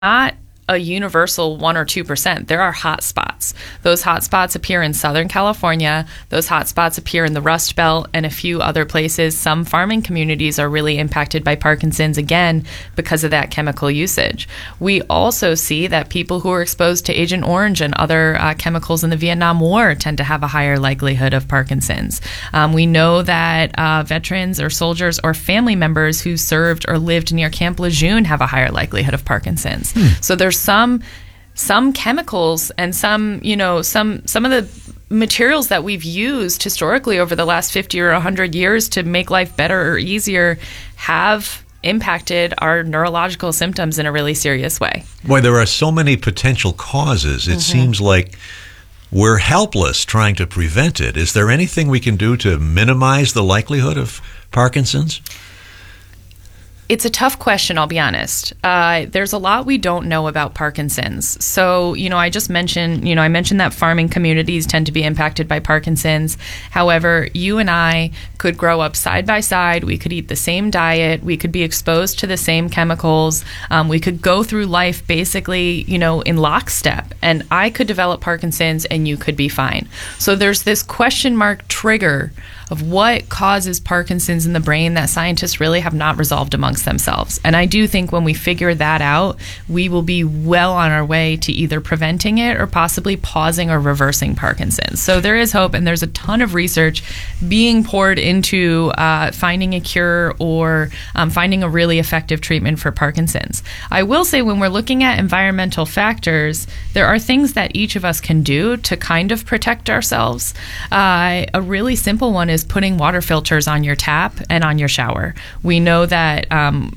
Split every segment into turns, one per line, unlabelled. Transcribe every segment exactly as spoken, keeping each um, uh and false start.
not a universal one or two percent. There are hot spots. Those hot spots appear in Southern California. Those hot spots appear in the Rust Belt and a few other places. Some farming communities are really impacted by Parkinson's, again, because of that chemical usage. We also see that people who are exposed to Agent Orange and other uh, chemicals in the Vietnam War tend to have a higher likelihood of Parkinson's. Um, we know that uh, veterans or soldiers or family members who served or lived near Camp Lejeune have a higher likelihood of Parkinson's. Hmm. So there's some some chemicals and some, you know, some some of the materials that we've used historically over the last fifty or one hundred years to make life better or easier have impacted our neurological symptoms in a really serious way.
Boy, there are so many potential causes. It mm-hmm. seems like we're helpless trying to prevent it. Is there anything we can do to minimize the likelihood of Parkinson's?
It's a tough question, I'll be honest. Uh, there's a lot we don't know about Parkinson's. So, you know, I just mentioned, you know, I mentioned that farming communities tend to be impacted by Parkinson's. However, you and I could grow up side by side. We could eat the same diet. We could be exposed to the same chemicals. Um, we could go through life basically, you know, in lockstep. And I could develop Parkinson's and you could be fine. So there's this question mark trigger of what causes Parkinson's in the brain that scientists really have not resolved amongst themselves. And I do think when we figure that out, we will be well on our way to either preventing it or possibly pausing or reversing Parkinson's. So there is hope, and there's a ton of research being poured into uh, finding a cure or um, finding a really effective treatment for Parkinson's. I will say when we're looking at environmental factors, there are things that each of us can do to kind of protect ourselves. Uh, a really simple one is putting water filters on your tap and on your shower. We know that um,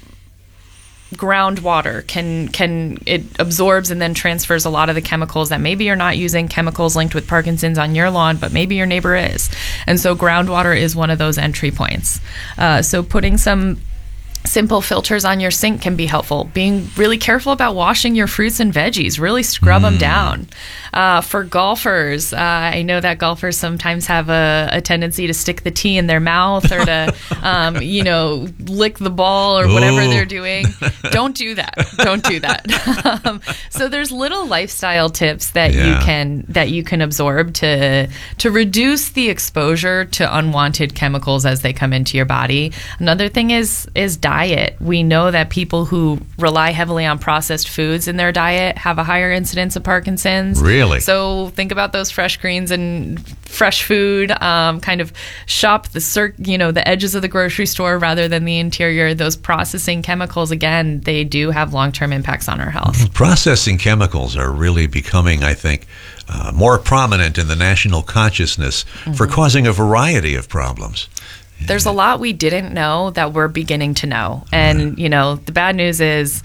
groundwater can can it absorbs and then transfers a lot of the chemicals that maybe you're not using, chemicals linked with Parkinson's on your lawn, but maybe your neighbor is. And so groundwater is one of those entry points. Uh, so putting some simple filters on your sink can be helpful. Being really careful about washing your fruits and veggies, really scrub mm. them down. Uh, for golfers, uh, I know that golfers sometimes have a, a tendency to stick the tee in their mouth or to, um, you know, lick the ball or whatever Ooh. They're doing. Don't do that. Don't do that. um, so there's little lifestyle tips that yeah. you can that you can absorb to to reduce the exposure to unwanted chemicals as they come into your body. Another thing is is diet. We know that people who rely heavily on processed foods in their diet have a higher incidence of Parkinson's.
Really?
So think about those fresh greens and fresh food. Um, kind of shop the cir- you know the edges of the grocery store rather than the interior. Those processing chemicals, again, they do have long-term impacts on our health.
Processing chemicals are really becoming, I think, uh, more prominent in the national consciousness mm-hmm. for causing a variety of problems.
There's a lot we didn't know that we're beginning to know. And, you know, the bad news is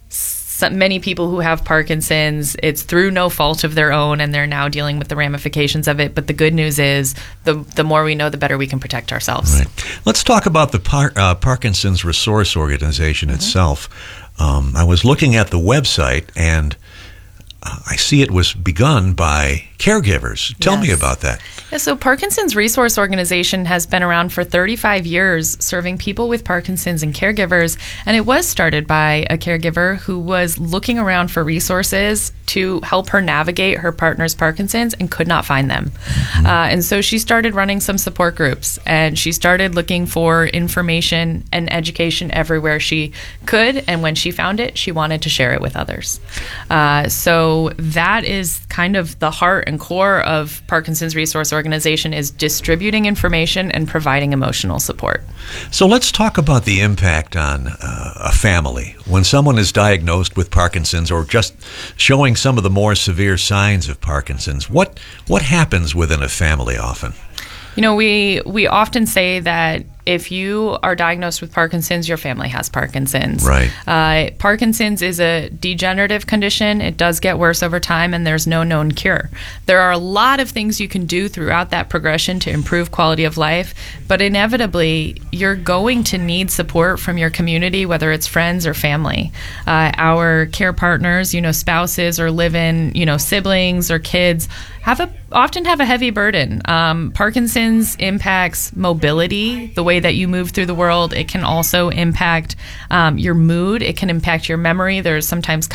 so many people who have Parkinson's, it's through no fault of their own, and they're now dealing with the ramifications of it. But the good news is the the more we know, the better we can protect ourselves.
Right. Let's talk about the Par- uh, Parkinson's Resource Organization mm-hmm. itself. Um, I was looking at the website, and uh, I see it was begun by caregivers. Tell yes. me about that.
Yeah, so Parkinson's Resource Organization has been around for thirty-five years, serving people with Parkinson's and caregivers. And it was started by a caregiver who was looking around for resources to help her navigate her partner's Parkinson's and could not find them. Mm-hmm. Uh, and so she started running some support groups, and she started looking for information and education everywhere she could. And when she found it, she wanted to share it with others. Uh, so that is kind of the heart and core of Parkinson's Resource Organization, is distributing information and providing emotional support.
So let's talk about the impact on uh, a family when someone is diagnosed with Parkinson's or just showing some of the more severe signs of Parkinson's. What what happens within a family often?
You know, we we often say that if you are diagnosed with Parkinson's, your family has Parkinson's.
Right.
Uh, Parkinson's is a degenerative condition. It does get worse over time, and there's no known cure. There are a lot of things you can do throughout that progression to improve quality of life, but inevitably, you're going to need support from your community, whether it's friends or family. Uh, our care partners, you know, spouses or live-in, you know, siblings or kids, have a often have a heavy burden. Um, Parkinson's impacts mobility, the way way that you move through the world. It can also impact um, your mood. It can impact your memory. There's sometimes